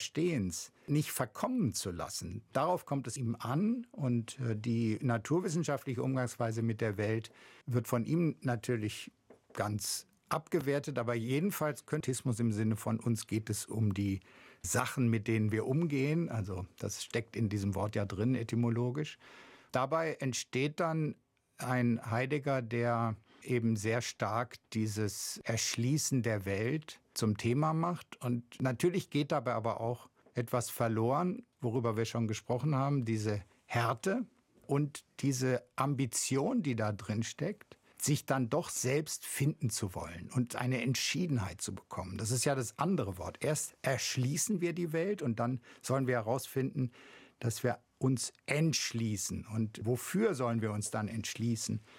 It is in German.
Stehens nicht verkommen zu lassen. Darauf kommt es ihm an, und die naturwissenschaftliche Umgangsweise mit der Welt wird von ihm natürlich ganz abgewertet, aber jedenfalls Quantismus im Sinne von uns geht es um die Sachen, mit denen wir umgehen. Also das steckt in diesem Wort ja drin, etymologisch. Dabei entsteht dann ein Heidegger, der eben sehr stark dieses Erschließen der Welt zum Thema macht. Und natürlich geht dabei aber auch etwas verloren, worüber wir schon gesprochen haben, diese Härte und diese Ambition, die da drin steckt, sich dann doch selbst finden zu wollen und eine Entschiedenheit zu bekommen. Das ist ja das andere Wort. Erst erschließen wir die Welt und dann sollen wir herausfinden, dass wir uns entschließen. Und wofür sollen wir uns dann entschließen?